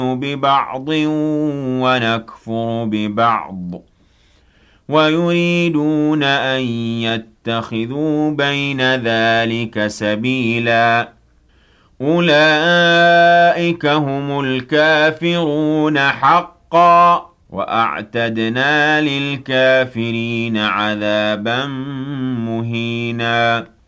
ببعض ونكفر ببعض ويريدون أن يتخذوا بين ذلك سبيلا أولئك هم الكافرون حقا وأعتدنا للكافرين عذابا مهينا